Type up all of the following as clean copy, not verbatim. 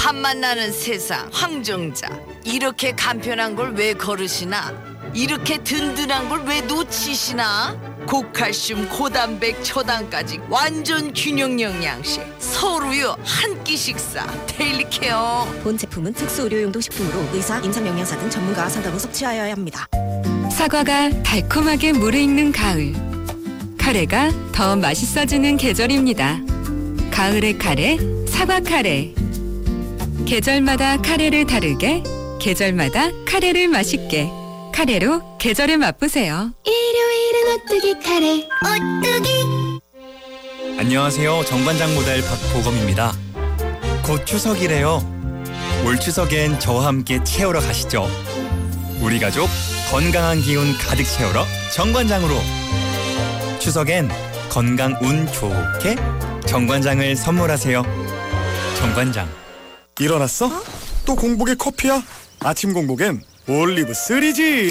탐만 나는 세상 황정자. 이렇게 간편한 걸 왜 거르시나? 이렇게 든든한 걸 왜 놓치시나? 고칼슘, 고단백, 초당까지 완전 균형 영양식 서울우유 한 끼 식사 데일리케어. 본 제품은 특수 의료용도 식품으로 의사, 임상영양사 등 전문가 상담 후 섭취하여야 합니다. 사과가 달콤하게 무르익는 가을. 카레가 더 맛있어지는 계절입니다. 가을의 카레, 사과 카레. 계절마다 카레를 다르게, 계절마다 카레를 맛있게. 카레로 계절을 맛보세요. 일요일은 오뚜기 카레 오뚜기. 안녕하세요. 정관장 모델 박보검입니다. 곧 추석이래요. 올 추석엔 저와 함께 채우러 가시죠. 우리 가족 건강한 기운 가득 채우러 정관장으로. 추석엔 건강 운 좋게 정관장을 선물하세요. 정관장. 일어났어? 또 공복에 커피야? 아침 공복엔 올리브3지.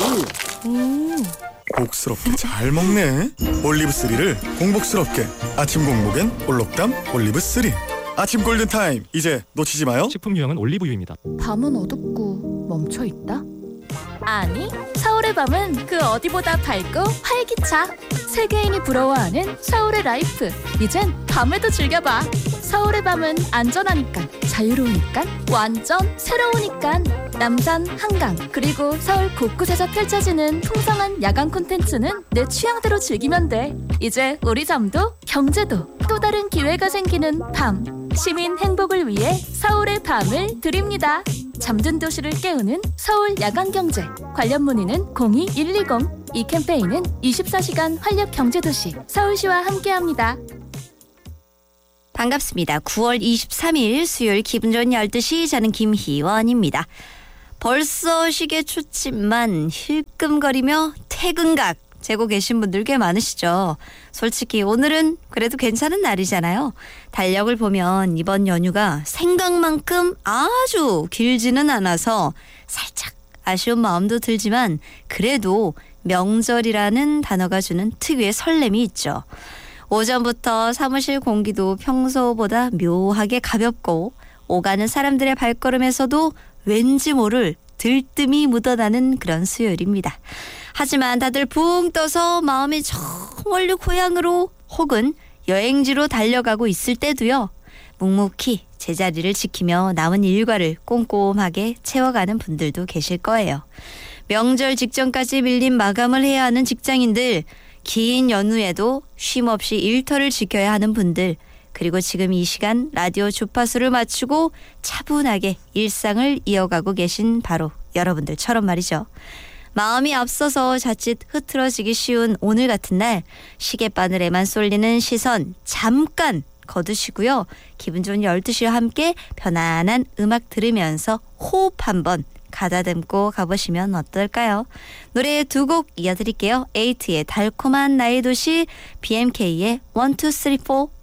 복스럽게 잘 먹네. 올리브3를 공복스럽게. 아침 공복엔 올록담 올리브3. 아침 골든타임 이제 놓치지 마요. 식품 유형은 올리브유입니다. 밤은 어둡고 멈춰있다? 아니, 서울의 밤은 그 어디보다 밝고 활기차. 세계인이 부러워하는 서울의 라이프. 이젠 밤에도 즐겨봐. 서울의 밤은 안전하니까, 자유로우니까, 완전 새로우니까. 남산, 한강, 그리고 서울 곳곳에서 펼쳐지는 풍성한 야간 콘텐츠는 내 취향대로 즐기면 돼. 이제 우리 잠도 경제도 또 다른 기회가 생기는 밤. 시민 행복을 위해 서울의 밤을 드립니다. 잠든 도시를 깨우는 서울 야간경제. 관련 문의는 02-120. 이 캠페인은 24시간 활력경제도시 서울시와 함께합니다. 반갑습니다. 9월 23일 수요일 기분 좋은 12시, 저는 김희원입니다. 벌써 시계 초침만 힐끔거리며 퇴근각 재고 계신 분들 꽤 많으시죠. 솔직히 오늘은 그래도 괜찮은 날이잖아요. 달력을 보면 이번 연휴가 생각만큼 아주 길지는 않아서 살짝 아쉬운 마음도 들지만 그래도 명절이라는 단어가 주는 특유의 설렘이 있죠. 오전부터 사무실 공기도 평소보다 묘하게 가볍고 오가는 사람들의 발걸음에서도 왠지 모를 들뜸이 묻어나는 그런 수요일입니다. 하지만 다들 붕 떠서 마음이 저 멀리 고향으로 혹은 여행지로 달려가고 있을 때도요. 묵묵히 제자리를 지키며 남은 일과를 꼼꼼하게 채워가는 분들도 계실 거예요. 명절 직전까지 밀린 마감을 해야 하는 직장인들, 긴 연휴에도 쉼없이 일터를 지켜야 하는 분들, 그리고 지금 이 시간 라디오 주파수를 맞추고 차분하게 일상을 이어가고 계신 바로 여러분들처럼 말이죠. 마음이 앞서서 자칫 흐트러지기 쉬운 오늘 같은 날, 시계바늘에만 쏠리는 시선 잠깐 거두시고요. 기분 좋은 12시와 함께 편안한 음악 들으면서 호흡 한번 가다듬고 가보시면 어떨까요? 노래 두 곡 이어드릴게요. 에이트의 달콤한 나의 도시, BMK의 1, 2, 3, 4.